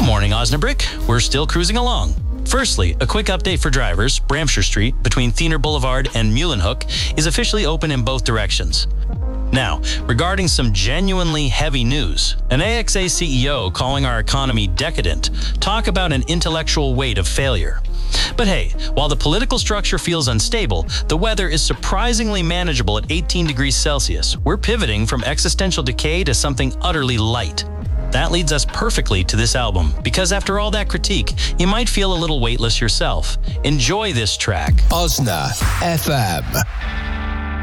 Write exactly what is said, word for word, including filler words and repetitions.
Morning, Osnabrück. We're still cruising along. Firstly, a quick update for drivers. Bramshire Street, between Thiener Boulevard and Muhlenhoek, is officially open in both directions. Now, regarding some genuinely heavy news, an A X A C E O calling our economy decadent. Talk about an intellectual weight of failure. But hey, while the political structure feels unstable, the weather is surprisingly manageable at eighteen degrees Celsius. We're pivoting from existential decay to something utterly light. That leads us perfectly to this album, because after all that critique, you might feel a little weightless yourself. Enjoy this track. Osna F M.